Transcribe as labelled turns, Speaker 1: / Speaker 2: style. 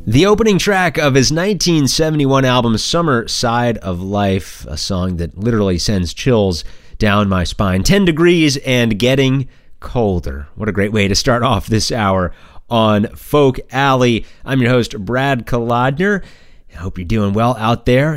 Speaker 1: The opening track of his 1971 album Summer Side of Life, a song that literally sends chills down my spine. 10 degrees and getting colder. What a great way to start off this hour on Folk Alley. I'm your host, Brad Kolodner. I hope you're doing well out there.